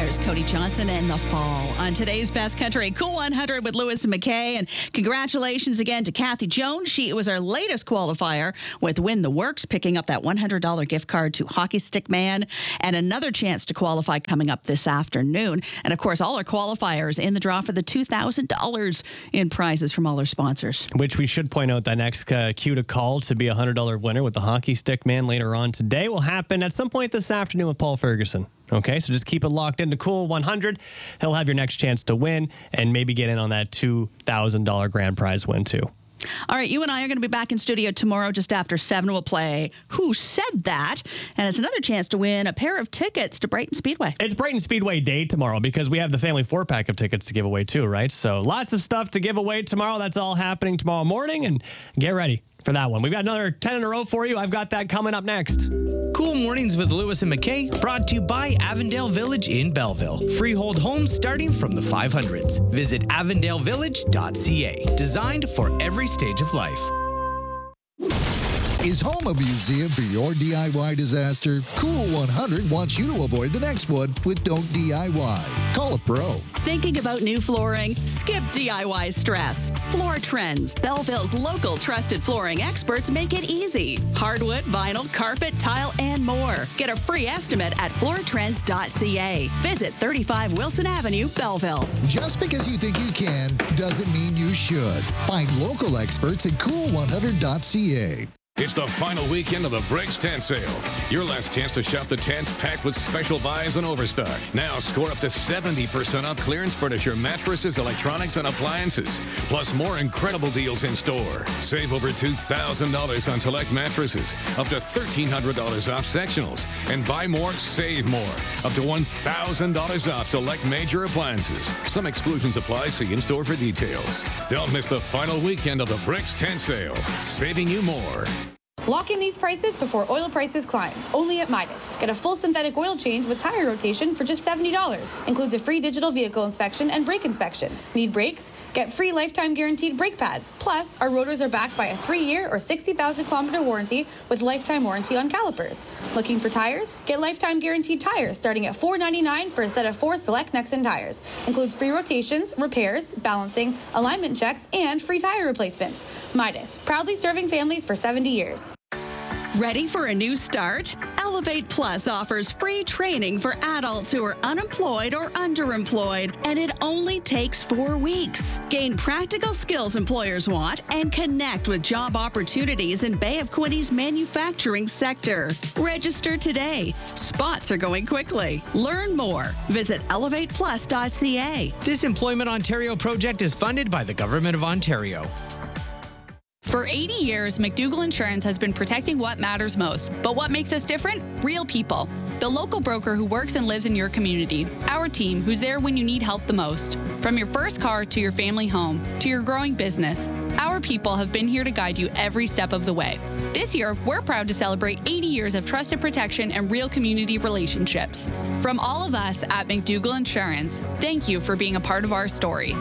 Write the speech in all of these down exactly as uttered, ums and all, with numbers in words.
Here's Cody Johnson and The Fall on today's Best Country Cool one hundred with Lewis and McKay. And congratulations again to Kathy Jones. She was our latest qualifier with Win the Works, picking up that one hundred dollars gift card to Hockey Stick Man, and another chance to qualify coming up this afternoon. And of course, all our qualifiers in the draw for the two thousand dollars in prizes from all our sponsors. Which we should point out, that next uh, cue to call to be a one hundred dollars winner with the Hockey Stick Man later on today will happen at some point this afternoon with Paul Ferguson. Okay, so just keep it locked into Cool one hundred. He'll have your next chance to win and maybe get in on that two thousand dollars grand prize win too. All right, you and I are going to be back in studio tomorrow just after seven. We'll play Who Said That? And it's another chance to win a pair of tickets to Brighton Speedway. It's Brighton Speedway Day tomorrow because we have the family four-pack of tickets to give away too, right? So lots of stuff to give away tomorrow. That's all happening tomorrow morning, and get ready for that one. We've got another ten in a row for you. I've got that coming up next. Cool Mornings with Lewis and McKay, brought to you by Avondale Village in Belleville. Freehold homes starting from the five hundreds. Visit avondale village dot c a. Designed for every stage of life. Is home a museum for your D I Y disaster? Cool one hundred wants you to avoid the next one with Don't D I Y. Call a pro. Thinking about new flooring? Skip D I Y stress. Floor Trends, Belleville's local trusted flooring experts, make it easy. Hardwood, vinyl, carpet, tile, and more. Get a free estimate at floor trends dot c a. Visit thirty-five Wilson Avenue, Belleville. Just because you think you can doesn't mean you should. Find local experts at cool one hundred dot c a. It's the final weekend of the Bricks Tent Sale. Your last chance to shop the tents packed with special buys and overstock. Now score up to seventy percent off clearance furniture, mattresses, electronics, and appliances. Plus more incredible deals in store. Save over two thousand dollars on select mattresses. Up to thirteen hundred dollars off sectionals. And buy more, save more. Up to one thousand dollars off select major appliances. Some exclusions apply. See in store for details. Don't miss the final weekend of the Bricks Tent Sale. Saving you more. Lock in these prices before oil prices climb. Only at Midas. Get a full synthetic oil change with tire rotation for just seventy dollars. Includes a free digital vehicle inspection and brake inspection. Need brakes? Get free lifetime guaranteed brake pads. Plus, our rotors are backed by a three-year or sixty thousand kilometer warranty with lifetime warranty on calipers. Looking for tires? Get lifetime guaranteed tires starting at four ninety-nine for a set of four select Nexen tires. Includes free rotations, repairs, balancing, alignment checks, and free tire replacements. Midas, proudly serving families for seventy years. Ready for a new start? Elevate Plus offers free training for adults who are unemployed or underemployed, and it only takes four weeks. Gain practical skills employers want and connect with job opportunities in Bay of Quinty's manufacturing sector. Register today. Spots are going quickly. Learn more. Visit elevate plus dot c a. This Employment Ontario project is funded by the Government of Ontario. For eighty years, McDougall Insurance has been protecting what matters most. But what makes us different? Real people. The local broker who works and lives in your community. Our team, who's there when you need help the most. From your first car to your family home, to your growing business, our people have been here to guide you every step of the way. This year, we're proud to celebrate eighty years of trusted protection and real community relationships. From all of us at McDougall Insurance, thank you for being a part of our story.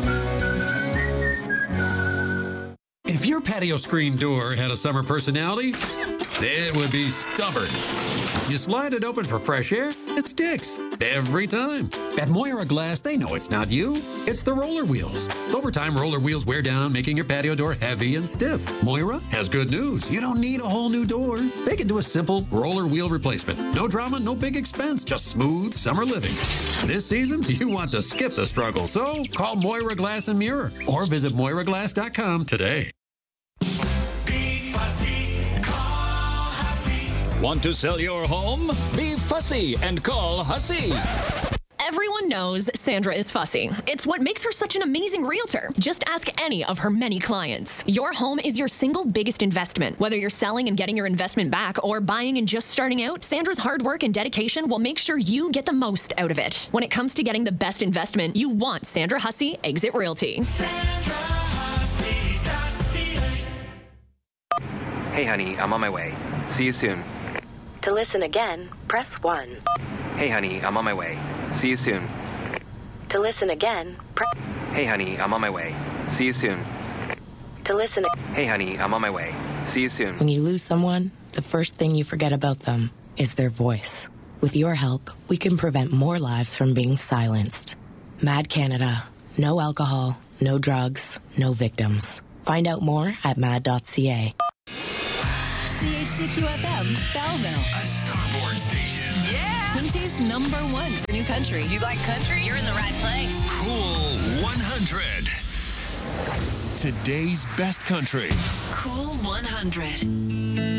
If your patio screen door had a summer personality, it would be stubborn. You slide it open for fresh air, it sticks. Every time. At Moira Glass, they know it's not you. It's the roller wheels. Over time, roller wheels wear down, making your patio door heavy and stiff. Moira has good news. You don't need a whole new door. They can do a simple roller wheel replacement. No drama, no big expense, just smooth summer living. This season, you want to skip the struggle, so call Moira Glass and Mirror or visit moira glass dot com today. Want to sell your home? Be fussy and call Hussey. Everyone knows Sandra is fussy. It's what makes her such an amazing realtor. Just ask any of her many clients. Your home is your single biggest investment. Whether you're selling and getting your investment back or buying and just starting out, Sandra's hard work and dedication will make sure you get the most out of it. When it comes to getting the best investment, you want Sandra Hussey Exit Realty. Sandra Hussey. Hey honey, I'm on my way. See you soon. To listen again, press one. Hey honey, I'm on my way. See you soon. To listen again, press... Hey honey, I'm on my way. See you soon. To listen... Hey honey, I'm on my way. See you soon. When you lose someone, the first thing you forget about them is their voice. With your help, we can prevent more lives from being silenced. Mad Canada. No alcohol, no drugs, no victims. Find out more at mad dot c a. C H C Q F M, Belleville. A Starboard station. Yeah. Quincy's number one for new country. You like country? You're in the right place. Cool one hundred. Today's best country. Cool one hundred.